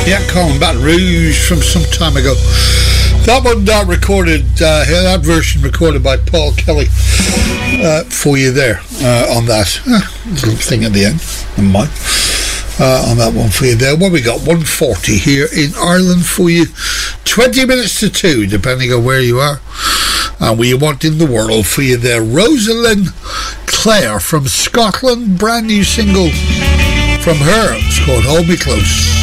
Yeah, calling Baton Rouge from some time ago. That one recorded, that version recorded by Paul Kelly for you there on that little thing at the end. Never mind. On that one for you there. What we got? 1:40 here in Ireland for you. 20 minutes to 2, depending on where you are and where you want in the world for you there. Rosalind Clare from Scotland, brand new single from her. It's called Hold Me Close.